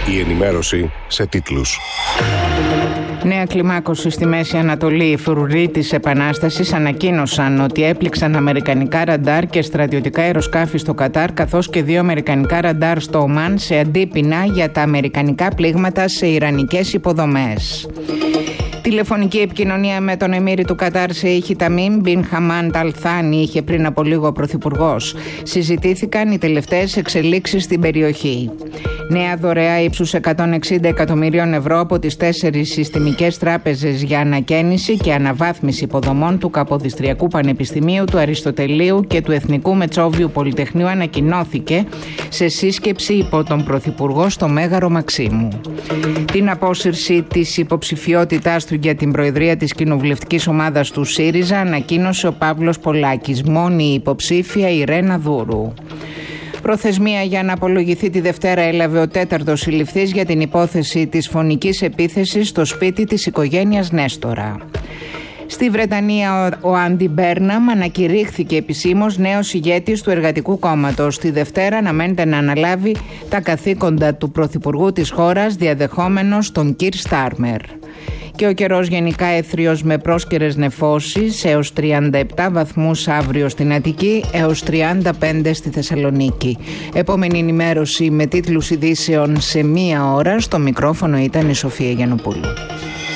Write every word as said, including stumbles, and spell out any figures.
Η ενημέρωση σε τίτλους. Νέα κλιμάκωση στη Μέση Ανατολή. Οι φρουροί της Επανάστασης ανακοίνωσαν ότι έπληξαν αμερικανικά ραντάρ και στρατιωτικά αεροσκάφη στο Κατάρ, καθώς και δύο αμερικανικά ραντάρ στο Ομάν, σε αντίπεινα για τα αμερικανικά πλήγματα σε ιρανικές υποδομές. Τηλεφωνική επικοινωνία με τον Εμμύρη του Κατάρ Σεΐχ Ταμίμ Μπιν Χαμάντ Αλ Θάνι είχε πριν από λίγο ο Πρωθυπουργός. Συζητήθηκαν οι τελευταίες εξελίξεις στην περιοχή. Νέα δωρεά ύψους εκατόν εξήντα εκατομμυρίων ευρώ από τις τέσσερις συστημικές τράπεζες για ανακαίνιση και αναβάθμιση υποδομών του Καποδιστριακού Πανεπιστημίου, του Αριστοτελείου και του Εθνικού Μετσόβιου Πολυτεχνείου ανακοινώθηκε σε σύσκεψη υπό τον Πρωθυπουργό στο Μέγαρο Μαξίμου. Την απόσυρση της υποψηφιότητάς του για την προεδρία της κοινοβουλευτικής ομάδας του ΣΥΡΙΖΑ ανακοίνωσε ο Παύλος Πολάκης. Μόνη υποψήφια η Ρένα Δούρου. Προθεσμία για να απολογηθεί τη Δευτέρα έλαβε ο τέταρτος συλληφθής για την υπόθεση της φωνικής επίθεσης στο σπίτι της οικογένειας Νέστορα. Στη Βρετανία ο Άντι Μπέρναμ ανακηρύχθηκε επισήμως νέος ηγέτης του Εργατικού Κόμματος. Τη Δευτέρα αναμένεται να αναλάβει τα καθήκοντα του Πρωθυπουργού της χώρας, διαδεχόμενος τον Κιρ Στάρμερ. Και ο καιρός γενικά έθριος με πρόσκαιρες νεφώσεις, έως τριάντα επτά βαθμούς αύριο στην Αττική, έως τριάντα πέντε στη Θεσσαλονίκη. Επόμενη ενημέρωση με τίτλους ειδήσεων σε μία ώρα. Στο μικρόφωνο ήταν η Σοφία Γιαννοπούλου.